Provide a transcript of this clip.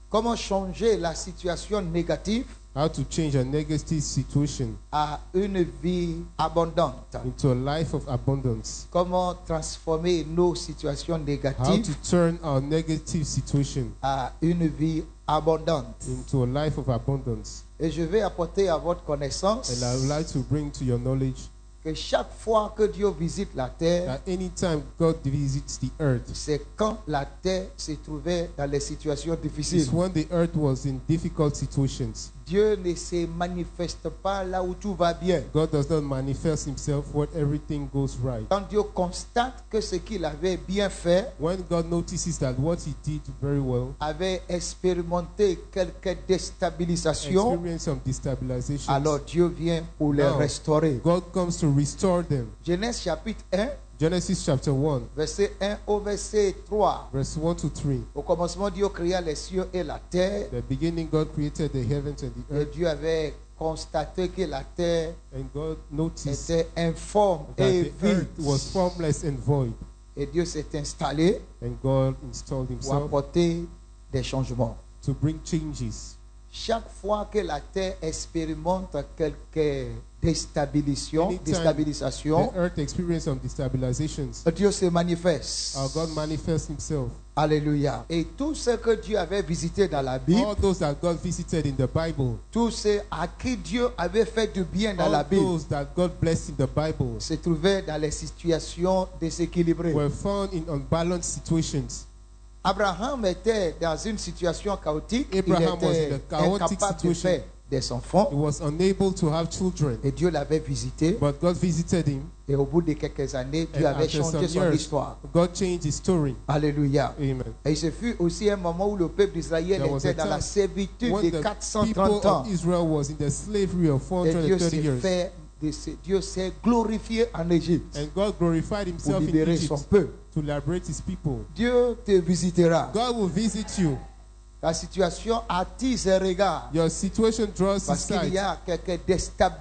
Comment changer la situation négative How to change a negative situation à une vie abondante. into a life of abundance. Comment transformer nos situations How to négatives turn our negative situation à une vie abondante. into a life of abundance. Et je vais apporter à votre connaissance And I would like to bring to your knowledge que chaque fois que Dieu visite la terre, that anytime God visits the earth, c'est quand la terre se trouvait dans les situations it's difficiles. when the earth was in difficult situations. Dieu ne se manifeste pas là où tout va bien. God does not manifest himself when everything goes right. Quand Dieu constate que ce qu'il avait bien fait When God notices that what he did very well, avait expérimenté quelques déstabilisations, experience some destabilization, alors Dieu vient pour les Now, restaurer. God comes to restore them. Genèse chapitre 1, Genesis chapter 1, verset 1 au verset 3. verse 1 to 3. Au commencement, Dieu créa les cieux et la terre. The beginning, God created the heavens and the Et earth, Dieu avait constaté que la terre and God noticed était informe that et the vide. earth was formless and void, Et Dieu s'est installé and God installed pour himself apporter des changements. to bring changes. Chaque fois que la terre expérimente quelques déstabilisations, The earth experienced some destabilizations. Dieu se manifeste. Our God manifests himself. Alléluia. Et tout ce que Dieu avait visité dans la Bible, All those that God visited in the Bible, tous ceux à qui Dieu avait fait du bien dans la all Bible, those that God blessed in the Bible se trouvaient dans les situations déséquilibrées. were found in unbalanced situations. Abraham était dans une situation chaotique. Abraham Il was in était a chaotic incapable de situation. faire des enfants. He was unable to have children, Et Dieu l'avait visité. but God visited him, Et au bout de quelques années, Dieu and avait after changé some son years, histoire. God changed his story. Alléluia. Amen. Et ce fut aussi un moment où le peuple d'Israël There was était a dans la time servitude when de the 430 people ans. of Israel was in the slavery of Et Dieu 430 years, Dieu s'est glorifié en Égypte and God glorified pour himself in libérer son Egypt peuple. to liberate his people. Dieu te visitera. God will visit you. La situation attire ses regards Your situation draws his parce qu'il y sight a quelques déstabilisations